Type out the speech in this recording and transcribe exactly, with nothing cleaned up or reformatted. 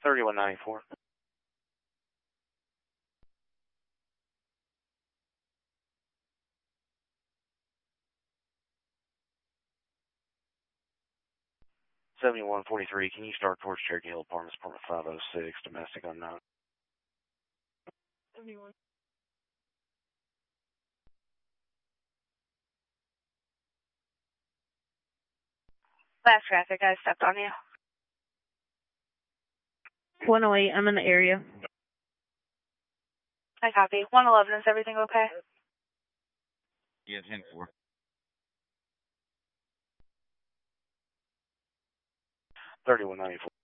thirty-one ninety-four. seventy-one forty-three, can you start towards Cherokee Hill Apartments, apartment five oh six, domestic unknown? seventy-one. Fast traffic, I stepped on you. one oh eight, I'm in the area. I copy. one eleven, is everything okay? Yeah, ten four. thirty-one ninety-four.